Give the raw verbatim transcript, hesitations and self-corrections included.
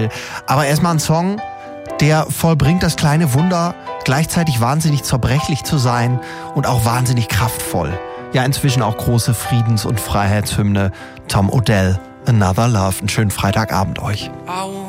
will. Aber erstmal ein Song, der vollbringt das kleine Wunder, gleichzeitig wahnsinnig zerbrechlich zu sein und auch wahnsinnig kraftvoll. Ja, inzwischen auch große Friedens- und Freiheitshymne. Tom Odell, Another Love. Einen schönen Freitagabend euch.